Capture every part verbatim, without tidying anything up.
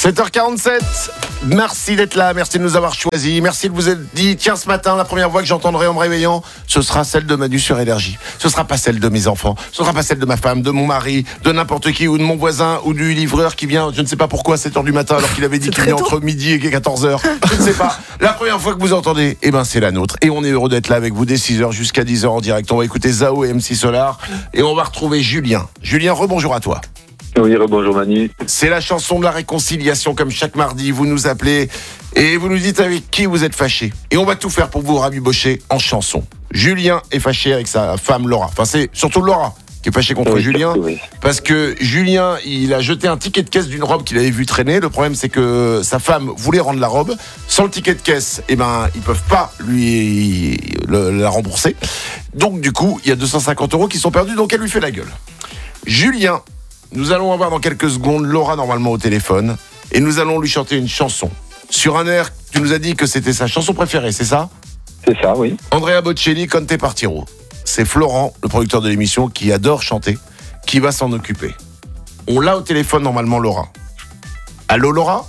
sept heures quarante-sept, merci d'être là, merci de nous avoir choisis, merci de vous être dit, tiens ce matin, la première voix que j'entendrai en me réveillant, ce sera celle de Manu sur Énergie. Ce sera pas celle de mes enfants, ce sera pas celle de ma femme, de mon mari, de n'importe qui, ou de mon voisin, ou du livreur qui vient, je ne sais pas pourquoi, à sept heures du matin, alors qu'il avait dit qu'il venait entre midi et quatorze heures. Je ne sais pas. La première fois que vous entendez, eh ben c'est la nôtre. Et on est heureux d'être là avec vous dès six heures jusqu'à dix heures en direct. On va écouter Zao et M C Solar, et on va retrouver Julien. Julien, rebonjour à toi. Oui, bonjour Manu. C'est la chanson de la réconciliation, comme chaque mardi, vous nous appelez et vous nous dites avec qui vous êtes fâché. Et on va tout faire pour vous rabibocher en chanson. Julien est fâché avec sa femme Laura. Enfin, c'est surtout Laura qui est fâchée contre oui, Julien. Oui. Parce que Julien, il a jeté un ticket de caisse d'une robe qu'il avait vu traîner. Le problème, c'est que sa femme voulait rendre la robe. Sans le ticket de caisse, eh ben, ils peuvent pas lui le, la rembourser. Donc, du coup, il y a deux cent cinquante euros qui sont perdus, donc elle lui fait la gueule. Julien, nous allons avoir dans quelques secondes Laura normalement au téléphone et nous allons lui chanter une chanson sur un air. Tu nous as dit que c'était sa chanson préférée, c'est ça? C'est ça, oui. Andrea Bocelli, Conte Partiro. C'est Florent, le producteur de l'émission, qui adore chanter, qui va s'en occuper. On l'a au téléphone normalement, Laura. Allô, Laura?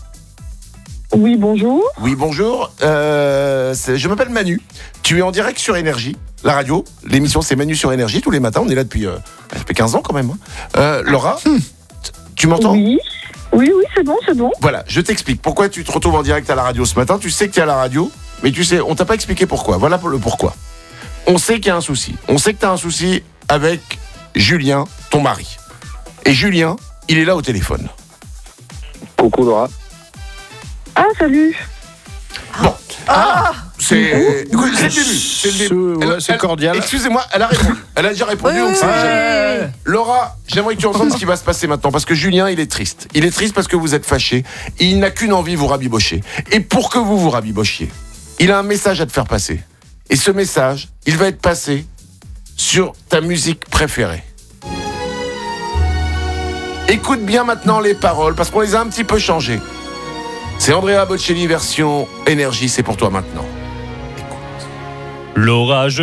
Oui, bonjour. Oui, bonjour. Euh, c'est- je m'appelle Manu. Tu es en direct sur Énergie, la radio. L'émission, c'est Manu sur Énergie tous les matins. On est là depuis, euh, ça fait quinze ans quand même. hein. Euh, Laura, t- tu m'entends? Oui. Oui, oui, c'est bon, c'est bon. Voilà, je t'explique. Pourquoi tu te retrouves en direct à la radio ce matin? Tu sais que tu es à la radio, mais tu sais, on t'a pas expliqué pourquoi. Voilà le pourquoi. On sait qu'il y a un souci. On sait que tu as un souci avec Julien, ton mari. Et Julien, il est là au téléphone. Coucou Laura. Ah, salut. Bon. Ah, c'est écoute, c'est le début. C'est le début. C'est- ouais, c'est cordial. Excusez-moi, elle a répondu. Elle a déjà répondu. Oui, donc oui, c'est oui, déjà- oui. Laura, j'aimerais que tu entendes ce qui va se passer maintenant, parce que Julien, il est triste. Il est triste parce que vous êtes fâchés. Il n'a qu'une envie, vous rabibocher. Et pour que vous vous rabibochiez, il a un message à te faire passer. Et ce message, il va être passé sur ta musique préférée. Écoute bien maintenant les paroles, parce qu'on les a un petit peu changées. C'est Andrea Bocelli version Énergie, c'est pour toi maintenant. L'orage